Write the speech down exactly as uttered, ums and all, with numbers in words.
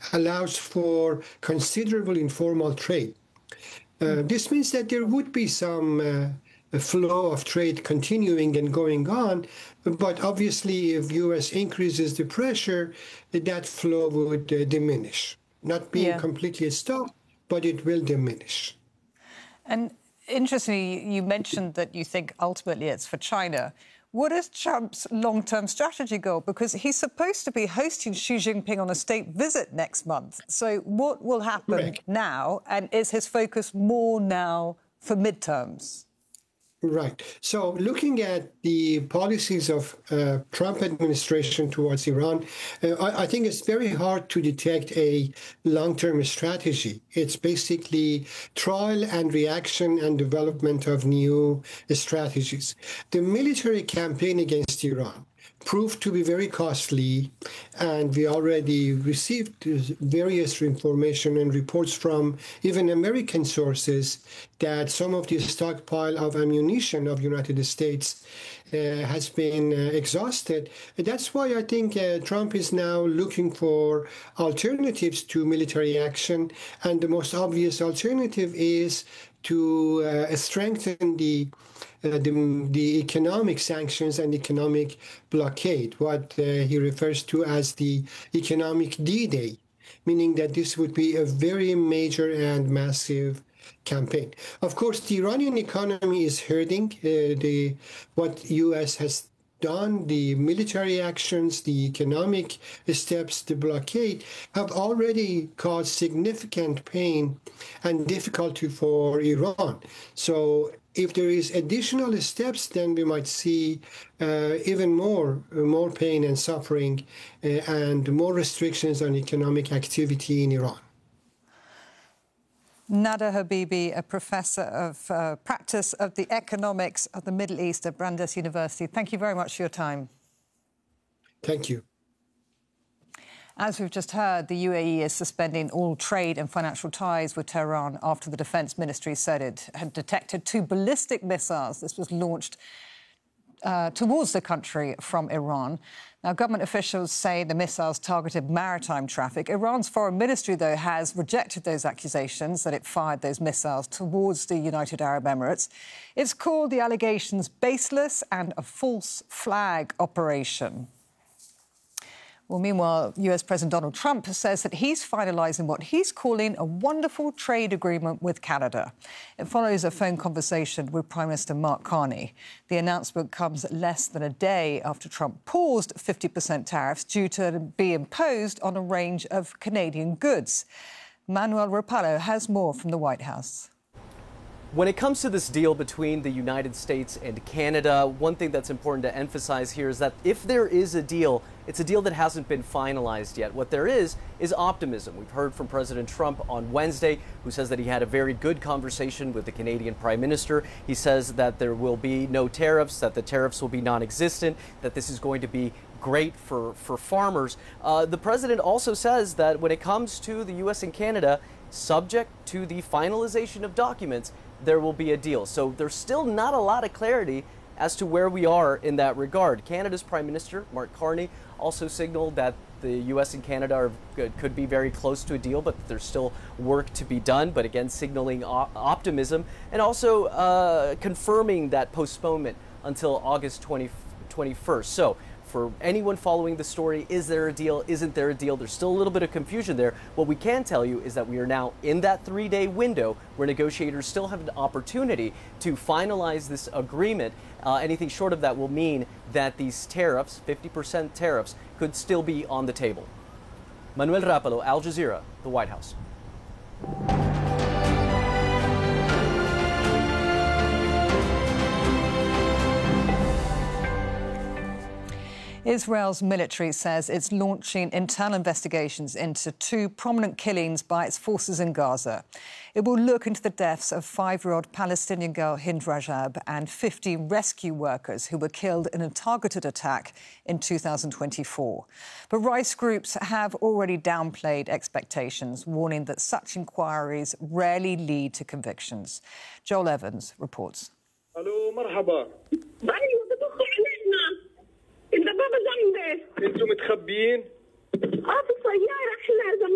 allows for considerable informal trade. Uh, this means that there would be some uh, a flow of trade continuing and going on, but obviously if U S increases the pressure, that flow would uh, diminish. Not being Yeah. completely stopped, but it will diminish. And interestingly, you mentioned that you think ultimately it's for China. What is Trump's long-term strategy goal? Because he's supposed to be hosting Xi Jinping on a state visit next month. So what will happen Correct. now? And is his focus more now for midterms? Right. So looking at the policies of uh, Trump administration towards Iran, uh, I, I think it's very hard to detect a long-term strategy. It's basically trial and reaction and development of new strategies. The military campaign against Iran proved to be very costly, and we already received various information and reports from even American sources that some of the stockpile of ammunition of United States uh, has been uh, exhausted. That's why I think uh, Trump is now looking for alternatives to military action, and the most obvious alternative is to uh, strengthen the, uh, the the economic sanctions and economic blockade, what uh, he refers to as the economic D-Day, meaning that this would be a very major and massive campaign. Of course, the Iranian economy is hurting. Uh, the what U S has done, the military actions, the economic steps, the blockade, have already caused significant pain and difficulty for Iran. So if there is additional steps, then we might see uh, even more, uh, more pain and suffering uh, and more restrictions on economic activity in Iran. Nada Habibi, a professor of uh, practice of the economics of the Middle East at Brandeis University. Thank you very much for your time. Thank you. As we've just heard, the U A E is suspending all trade and financial ties with Tehran after the Defence Ministry said it had detected two ballistic missiles. This was launched uh, towards the country from Iran. Now, government officials say the missiles targeted maritime traffic. Iran's foreign ministry, though, has rejected those accusations that it fired those missiles towards the United Arab Emirates. It's called the allegations baseless and a false flag operation. Well, meanwhile, U S President Donald Trump says that he's finalising what he's calling a wonderful trade agreement with Canada. It follows a phone conversation with Prime Minister Mark Carney. The announcement comes less than a day after Trump paused fifty percent tariffs due to be imposed on a range of Canadian goods. Manuel Rapallo has more from the White House. When it comes to this deal between the United States and Canada, one thing that's important to emphasize here is that if there is a deal, it's a deal that hasn't been finalized yet. What there is is optimism. We've heard from President Trump on Wednesday, who says that he had a very good conversation with the Canadian Prime Minister. He says that there will be no tariffs, that the tariffs will be non-existent, that this is going to be great for, for farmers. Uh, the president also says that when it comes to the U S and Canada, subject to the finalization of documents, there will be a deal. So there's still not a lot of clarity as to where we are in that regard. Canada's Prime Minister, Mark Carney, also signaled that the U S and Canada are, could be very close to a deal, but there's still work to be done. But again, signaling op optimism and also uh, confirming that postponement until August twenty-first. So for anyone following the story, is there a deal? Isn't there a deal? There's still a little bit of confusion there. What we can tell you is that we are now in that three-day window where negotiators still have an opportunity to finalize this agreement. Uh, anything short of that will mean that these tariffs, fifty percent tariffs, could still be on the table. Manuel Rapallo, Al Jazeera, the White House. Israel's military says it's launching internal investigations into two prominent killings by its forces in Gaza. It will look into the deaths of five-year-old Palestinian girl Hind Rajab and fifty rescue workers who were killed in a targeted attack in two thousand twenty-four. But rights groups have already downplayed expectations, warning that such inquiries rarely lead to convictions. Joel Evans reports. الو مرحبا. ايوه بضخوا علينا. الدبابة جنبي. انتم متخبيين؟ اه في السيارة احنا